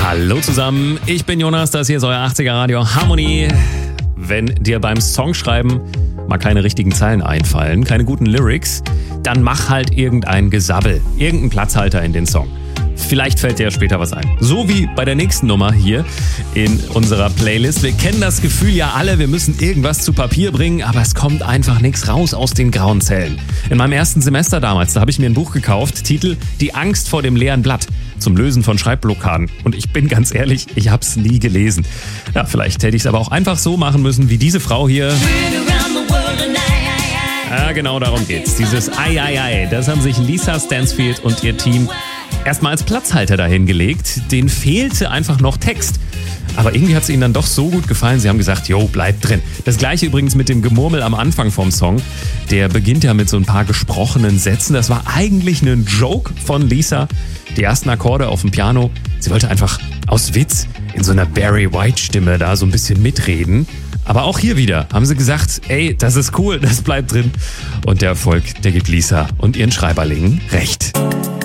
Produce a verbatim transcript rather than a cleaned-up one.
Hallo zusammen, ich bin Jonas, das hier ist euer achtziger Radio Harmonie. Wenn dir beim Songschreiben mal keine richtigen Zeilen einfallen, keine guten Lyrics, dann mach halt irgendein Gesabbel, irgendeinen Platzhalter in den Song. Vielleicht fällt dir ja später was ein. So wie bei der nächsten Nummer hier in unserer Playlist. Wir kennen das Gefühl ja alle, wir müssen irgendwas zu Papier bringen, aber es kommt einfach nichts raus aus den grauen Zellen. In meinem ersten Semester damals, da habe ich mir ein Buch gekauft, Titel Die Angst vor dem leeren Blatt, zum Lösen von Schreibblockaden. Und ich bin ganz ehrlich, ich habe es nie gelesen. Ja, vielleicht hätte ich es aber auch einfach so machen müssen wie diese Frau hier. Ja, genau darum geht's. Dieses Ei, Ei, Ei, das haben sich Lisa Stansfield und ihr Team erstmal als Platzhalter dahingelegt. Denen fehlte einfach noch Text. Aber irgendwie hat es ihnen dann doch so gut gefallen, sie haben gesagt, jo, bleib drin. Das gleiche übrigens mit dem Gemurmel am Anfang vom Song. Der beginnt ja mit so ein paar gesprochenen Sätzen. Das war eigentlich ein Joke von Lisa. Die ersten Akkorde auf dem Piano. Sie wollte einfach aus Witz in so einer Barry White-Stimme da so ein bisschen mitreden. Aber auch hier wieder haben sie gesagt, ey, das ist cool, das bleibt drin. Und der Erfolg, der gibt Lisa und ihren Schreiberlingen recht.